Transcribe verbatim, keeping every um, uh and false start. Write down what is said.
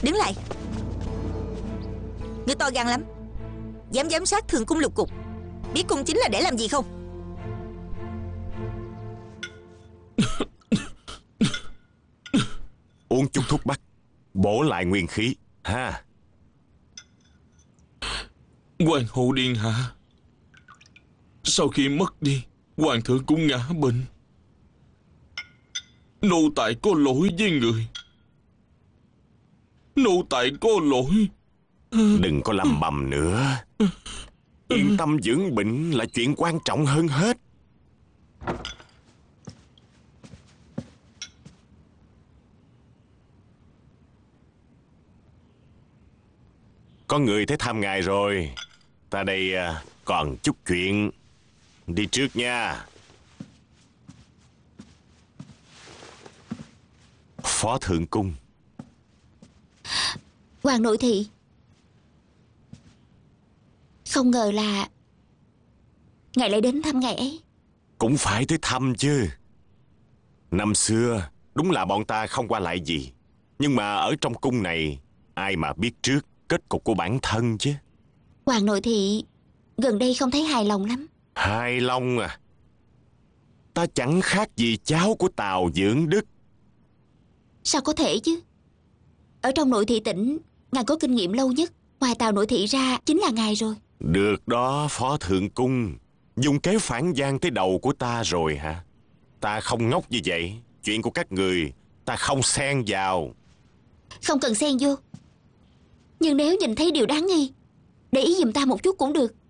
Đứng lại. Ngươi to gan lắm, dám giám sát Thượng cung lục cục. Biết cung chính là để làm gì không? Uống chút thuốc bắc, bổ lại nguyên khí ha. Hoàng hậu điện hạ, sau khi mất đi, hoàng thượng cũng ngã bệnh. Nô tài có lỗi với người. Nô tài có lỗi. Đừng có lầm bầm nữa. Yên tâm dưỡng bệnh là chuyện quan trọng hơn hết. Có người tới thăm ngài rồi. Ta đây à, còn chút chuyện. Đi trước nha. Phó Thượng Cung. Hoàng nội thị, không ngờ là ngài lại đến thăm ngài ấy. Cũng phải tới thăm chứ. Năm xưa đúng là bọn ta không qua lại gì, nhưng mà ở trong cung này ai mà biết trước kết cục của bản thân chứ. Hoàng nội thị gần đây không thấy hài lòng lắm. Hài lòng à? Ta chẳng khác gì cháu của Tào Dưỡng Đức. Sao có thể chứ? Ở trong nội thị tỉnh, ngài có kinh nghiệm lâu nhất. Ngoài Tào nội thị ra chính là ngài rồi. Được đó Phó Thượng Cung. Dùng kế phản gian tới đầu của ta rồi hả? Ta không ngốc như vậy. Chuyện của các người ta không xen vào. Không cần xen vô. Nhưng nếu nhìn thấy điều đáng nghi, để ý giùm ta một chút cũng được.